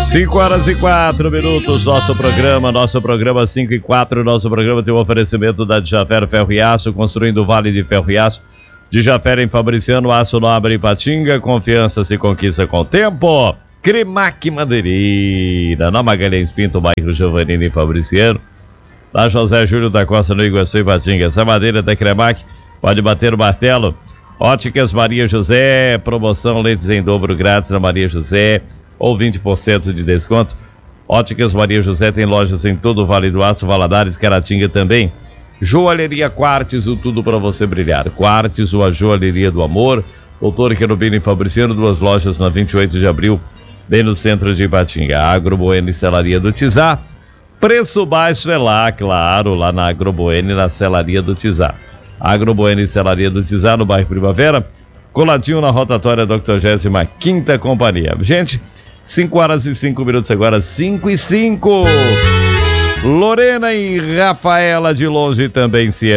5h04, nosso programa 5h04, nosso programa tem um oferecimento da Djafer Ferro e Aço, construindo o Vale de Ferro e Aço. Djafer em Fabriciano, aço nobre em Patinga, confiança se conquista com o tempo. Cremac Madeireira, na Magalhães Pinto, bairro Giovanini em Fabriciano. Lá José Júlio da Costa, no Iguaçu e Patinga. Essa madeira da Cremac, pode bater o martelo. Óticas Maria José, promoção lentes em dobro grátis na Maria José, ou 20% de desconto. Óticas Maria José tem lojas em todo o Vale do Aço, Valadares, Caratinga também. Joalheria Quartz, o tudo para você brilhar. Quartz, a joalheria do amor. Doutor Querubino e Fabriciano, 2 lojas na 28 de abril, bem no centro de Ipatinga. Agro Bueno e Celaria do Tizá. Preço baixo é lá, claro, lá na Agro Bueno e na Celaria do Tizá. Agro Bueno e Celaria do Tizá, no bairro Primavera, coladinho na rotatória da 85ª Companhia. Gente, 5h05 agora, 5h05. Lorena e Rafaela de longe também se